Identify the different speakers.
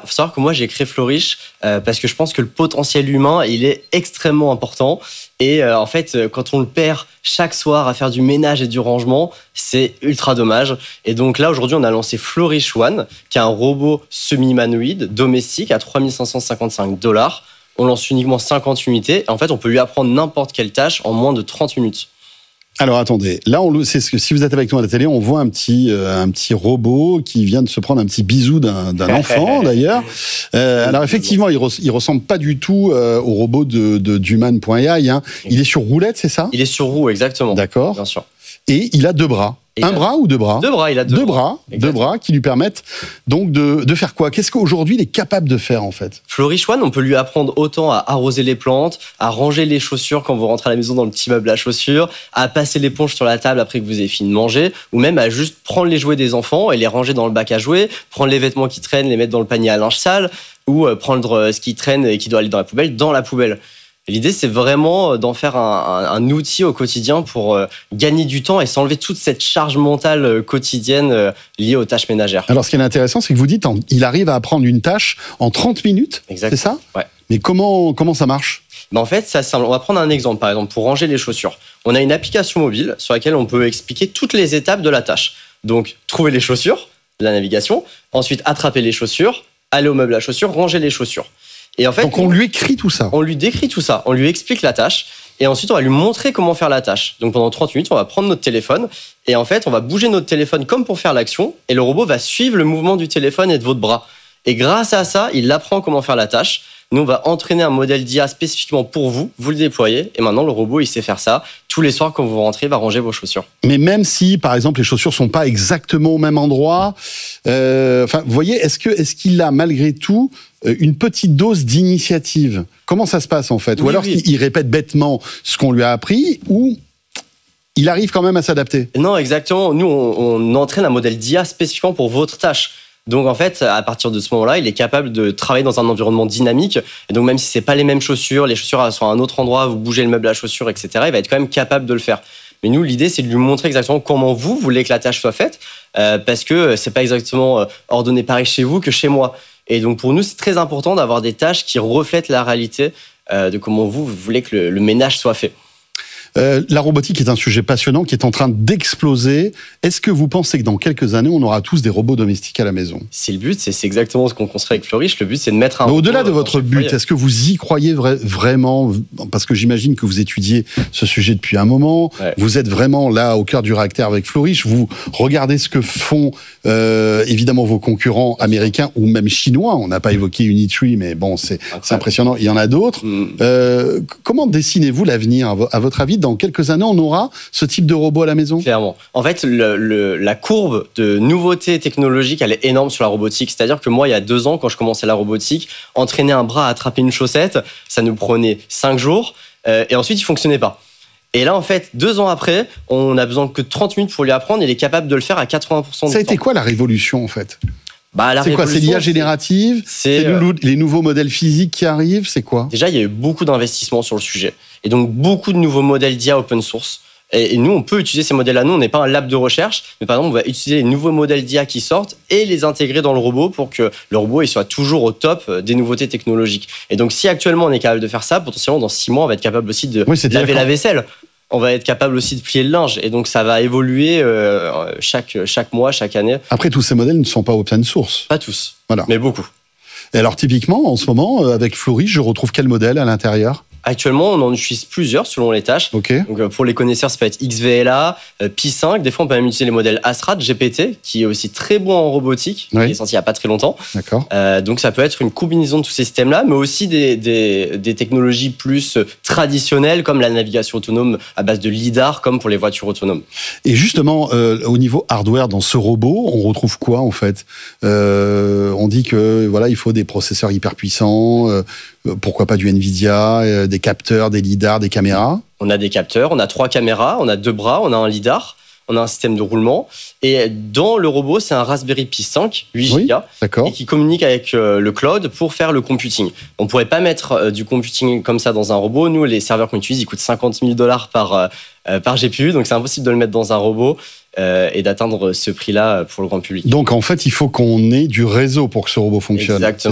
Speaker 1: faut savoir que moi j'ai créé Flourish parce que je pense que le potentiel humain il est extrêmement important et en fait quand on le perd chaque soir à faire du ménage et du rangement, c'est ultra dommage. Et donc là aujourd'hui on a lancé Flourish One qui est un robot semi-humanoïde domestique à $3 555. On lance uniquement 50 unités et en fait on peut lui apprendre n'importe quelle tâche en moins de 30 minutes.
Speaker 2: Alors attendez, là c'est ce que si vous êtes avec nous à la télé, on voit un petit robot qui vient de se prendre un petit bisou d'un enfant d'ailleurs. Alors effectivement, il ressemble pas du tout au robot d'Human.ai. Hein. Il est sur roulette, c'est ça ?
Speaker 1: Il est sur roue, exactement.
Speaker 2: D'accord.
Speaker 1: Bien sûr.
Speaker 2: Et il a 2 bras. Un bras ou 2 bras ?
Speaker 1: 2 bras, il a 2 bras.
Speaker 2: Deux bras qui lui permettent donc de faire quoi ? Qu'est-ce qu'aujourd'hui il est capable de faire en fait ?
Speaker 1: Flourish One, on peut lui apprendre autant à arroser les plantes, à ranger les chaussures quand vous rentrez à la maison dans le petit meuble à chaussures, à passer l'éponge sur la table après que vous ayez fini de manger, ou même à juste prendre les jouets des enfants et les ranger dans le bac à jouets, prendre les vêtements qui traînent, les mettre dans le panier à linge sale, ou prendre ce qui traîne et qui doit aller dans la poubelle. L'idée, c'est vraiment d'en faire un outil au quotidien pour gagner du temps et s'enlever toute cette charge mentale quotidienne liée aux tâches ménagères.
Speaker 2: Alors, ce qui est intéressant, c'est que vous dites il arrive à apprendre une tâche en 30 minutes.
Speaker 1: Exactement.
Speaker 2: C'est ça ?
Speaker 1: Ouais.
Speaker 2: Mais comment ça marche ?
Speaker 1: En fait, c'est simple. On va prendre un exemple, par exemple, pour ranger les chaussures. On a une application mobile sur laquelle on peut expliquer toutes les étapes de la tâche. Donc, trouver les chaussures, la navigation. Ensuite, attraper les chaussures, aller au meuble à chaussures, ranger les chaussures. Et en fait,
Speaker 2: donc on lui écrit tout ça.
Speaker 1: On lui décrit tout ça, on lui explique la tâche et ensuite on va lui montrer comment faire la tâche. Donc pendant 30 minutes, on va prendre notre téléphone et en fait, on va bouger notre téléphone comme pour faire l'action et le robot va suivre le mouvement du téléphone et de votre bras. Et grâce à ça, il apprend comment faire la tâche. Nous, on va entraîner un modèle d'IA spécifiquement pour vous, vous le déployez et maintenant le robot, il sait faire ça. Tous les soirs, quand vous rentrez, il va ranger vos chaussures.
Speaker 2: Mais même si, par exemple, les chaussures sont pas exactement au même endroit, vous voyez, est-ce qu'il a malgré tout une petite dose d'initiative ? Comment ça se passe en fait ? Ou alors il répète bêtement ce qu'on lui a appris ou il arrive quand même à s'adapter ?
Speaker 1: Non, exactement. Nous, on entraîne un modèle d'IA spécifiquement pour votre tâche. Donc en fait, à partir de ce moment-là, il est capable de travailler dans un environnement dynamique. Et donc même si c'est pas les mêmes chaussures, les chaussures sont à un autre endroit, vous bougez le meuble à chaussures, etc., il va être quand même capable de le faire. Mais nous, l'idée, c'est de lui montrer exactement comment vous voulez que la tâche soit faite, parce que c'est pas exactement ordonné pareil chez vous que chez moi. Et donc pour nous, c'est très important d'avoir des tâches qui reflètent la réalité de comment vous voulez que le ménage soit fait.
Speaker 2: La robotique est un sujet passionnant qui est en train d'exploser. Est-ce que vous pensez que dans quelques années, on aura tous des robots domestiques à la maison ?
Speaker 1: C'est le but, c'est exactement ce qu'on construit avec Flourish. Le but, c'est de mettre un...
Speaker 2: Mais au-delà de votre but, est-ce que vous y croyez vraiment ? Parce que j'imagine que vous étudiez ce sujet depuis un moment. Ouais. Vous êtes vraiment là au cœur du réacteur avec Flourish. Vous regardez ce que font évidemment vos concurrents américains ou même chinois. On n'a pas évoqué Unitree, mais bon, c'est impressionnant. Il y en a d'autres. Comment dessinez-vous l'avenir ? À votre avis, dans quelques années, on aura ce type de robot à la maison ?
Speaker 1: Clairement. En fait, la courbe de nouveautés technologiques, elle est énorme sur la robotique. C'est-à-dire que moi, il y a 2 ans, quand je commençais la robotique, entraîner un bras à attraper une chaussette, ça nous prenait 5 jours. Et ensuite, il ne fonctionnait pas. Et là, en fait, 2 ans après, on n'a besoin que de 30 minutes pour lui apprendre. Il est capable de le faire à 80% du temps.
Speaker 2: Ça a été quoi la révolution, en fait ?
Speaker 1: C'est
Speaker 2: quoi ? C'est l'IA générative ? C'est les nouveaux modèles physiques qui arrivent ? C'est quoi ?
Speaker 1: Déjà, il y a eu beaucoup d'investissements sur le sujet. Et donc, beaucoup de nouveaux modèles d'IA open source. Et nous, on peut utiliser ces modèles-là. Nous, on n'est pas un lab de recherche, mais par exemple, on va utiliser les nouveaux modèles d'IA qui sortent et les intégrer dans le robot pour que le robot il soit toujours au top des nouveautés technologiques. Et donc, si actuellement on est capable de faire ça, potentiellement, dans 6 mois, on va être capable aussi de laver la vaisselle. On va être capable aussi de plier le linge. Et donc, ça va évoluer chaque mois, chaque année.
Speaker 2: Après, tous ces modèles ne sont pas open source.
Speaker 1: Pas tous,
Speaker 2: voilà.
Speaker 1: Mais beaucoup.
Speaker 2: Et alors, typiquement, en ce moment, avec Flourish, je retrouve quel modèle à l'intérieur ?
Speaker 1: Actuellement, on en utilise plusieurs selon les tâches.
Speaker 2: Okay.
Speaker 1: Donc, pour les connaisseurs, ça peut être XVLA, Pi5. Des fois, on peut même utiliser les modèles Astral, GPT, qui est aussi très bon en robotique, qui est sorti il n'y a pas très longtemps.
Speaker 2: D'accord.
Speaker 1: Donc, ça peut être une combinaison de tous ces systèmes-là, mais aussi des technologies plus traditionnelles, comme la navigation autonome à base de lidar, comme pour les voitures autonomes.
Speaker 2: Et justement, au niveau hardware, dans ce robot, on retrouve quoi, en fait ? On dit que voilà, il faut des processeurs hyper puissants, pourquoi pas du Nvidia, des capteurs, des lidars, des caméras ?
Speaker 1: On a des capteurs, on a 3 caméras, on a 2 bras, on a un lidar, on a un système de roulement. Et dans le robot, c'est un Raspberry Pi 5, 8 Go, et qui communique avec le cloud pour faire le computing. On ne pourrait pas mettre du computing comme ça dans un robot. Nous, les serveurs qu'on utilise, ils coûtent $50,000 par GPU, donc c'est impossible de le mettre dans un robot et d'atteindre ce prix-là pour le grand public.
Speaker 2: Donc en fait, il faut qu'on ait du réseau pour que ce robot fonctionne.
Speaker 1: Exactement.